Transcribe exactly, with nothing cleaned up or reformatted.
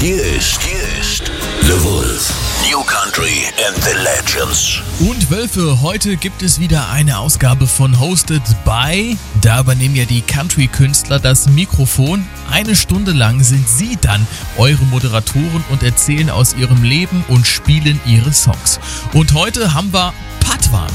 Hier ist, hier ist The Wolf. New Country and the Legends. Und Wölfe, heute gibt es wieder eine Ausgabe von Hosted by. Da übernehmen ja die Country-Künstler das Mikrofon. Eine Stunde lang sind sie dann eure Moderatoren und erzählen aus ihrem Leben und spielen ihre Songs. Und heute haben wir Patwan.